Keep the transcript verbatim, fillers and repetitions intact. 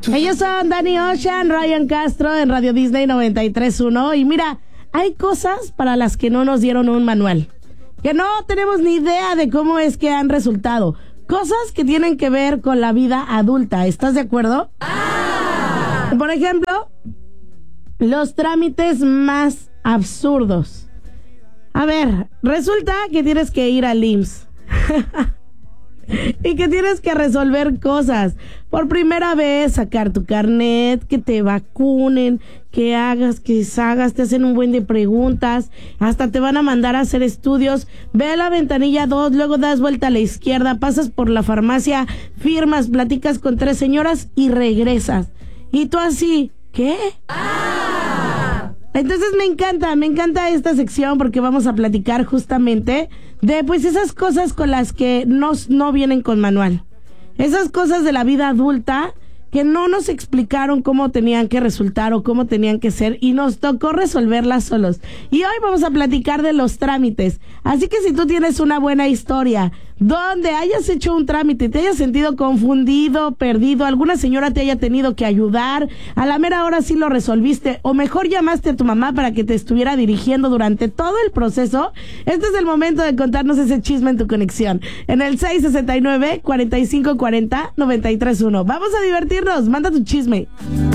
Ellos son Danny Ocean, Ryan Castro en Radio Disney noventa y tres punto uno. Y mira, hay cosas para las que no nos dieron un manual, que no tenemos ni idea de cómo es que han resultado. Cosas que tienen que ver con la vida adulta. ¿Estás de acuerdo? ¡Ah! Por ejemplo, los trámites más absurdos. A ver, resulta que tienes que ir al I M S S y que tienes que resolver cosas. Por primera vez, sacar tu carnet, que te vacunen, que hagas, que deshagas, te hacen un buen de preguntas, hasta te van a mandar a hacer estudios. Ve a la ventanilla dos, luego das vuelta a la izquierda, pasas por la farmacia, firmas, platicas con tres señoras y regresas. Y tú así, ¿qué? ¡Ah! Entonces me encanta, me encanta esta sección porque vamos a platicar justamente de pues esas cosas con las que no, no vienen con manual. Esas cosas de la vida adulta que no nos explicaron cómo tenían que resultar o cómo tenían que ser y nos tocó resolverlas solos. Y hoy vamos a platicar de los trámites. Así que si tú tienes una buena historia donde hayas hecho un trámite y te hayas sentido confundido, perdido, alguna señora te haya tenido que ayudar, a la mera hora sí lo resolviste, o mejor llamaste a tu mamá para que te estuviera dirigiendo durante todo el proceso, este es el momento de contarnos ese chisme en tu conexión. En el seis sesenta y nueve, cuarenta y cinco cuarenta, noventa y tres punto uno. Vamos a divertirnos, manda tu chisme.